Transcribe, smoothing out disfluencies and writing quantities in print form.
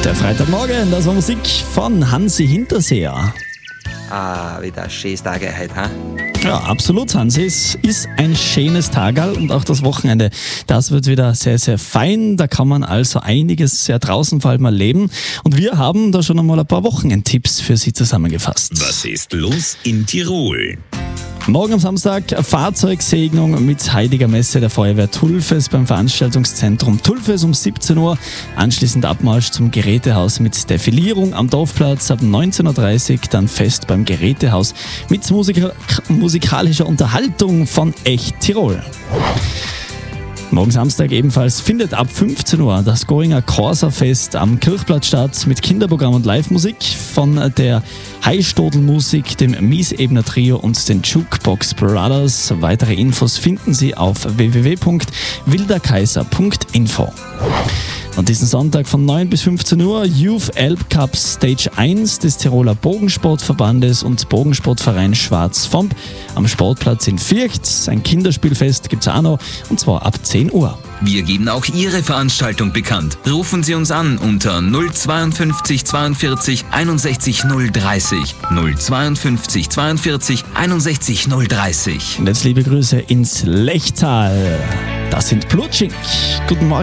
Der Freitagmorgen, das war Musik von Hansi Hinterseher. Wieder ein schönes Tag heute, ha? Ja, absolut, Hansi. Es ist ein schönes Tagerl und auch das Wochenende, das wird wieder sehr, sehr fein. Da kann man also einiges sehr draußen vor allem erleben. Und wir haben da schon einmal ein paar Wochenendtipps für Sie zusammengefasst. Was ist los in Tirol? Morgen am Samstag Fahrzeugsegnung mit heiliger Messe der Feuerwehr Tulfes beim Veranstaltungszentrum Tulfes um 17 Uhr. Anschließend Abmarsch zum Gerätehaus mit Defilierung am Dorfplatz ab 19.30 Uhr. Dann Fest beim Gerätehaus mit musikalischer Unterhaltung von Echt Tirol. Morgen Samstag ebenfalls findet ab 15 Uhr das Goinger Corsa-Fest am Kirchplatz statt mit Kinderprogramm und Live-Musik von der Heistodl-Musik, dem Miesebner Trio und den Jukebox Brothers. Weitere Infos finden Sie auf www.wilderkaiser.info. Und diesen Sonntag von 9 bis 15 Uhr Youth Elb Cup Stage 1 des Tiroler Bogensportverbandes und Bogensportverein Schwarzfomp am Sportplatz in Viercht. Ein Kinderspielfest gibt's auch noch, und zwar ab 10 Uhr. Wir geben auch Ihre Veranstaltung bekannt. Rufen Sie uns an unter 052 42 61 030. 052 42 61 030. Und jetzt liebe Grüße ins Lechtal. Das sind Blutschink. Guten Morgen.